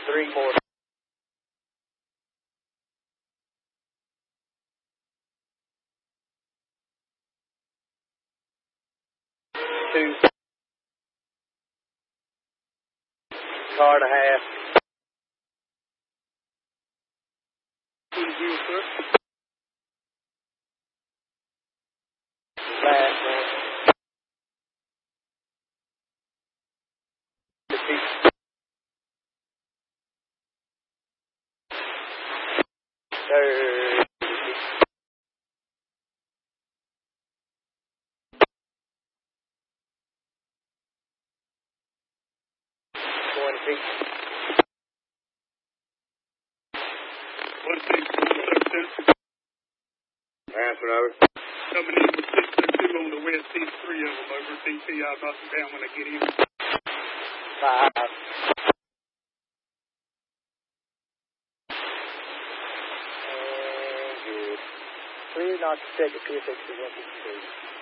3 more. 2. Car and a half. Sir. Last one. Third. 20 feet. 1-6-2-7. Answer over. Coming in with 602 on the west, see 3 of them over. DT, I'll knock them down when I get in. 5. And good. Clear, not to check the PSX 153.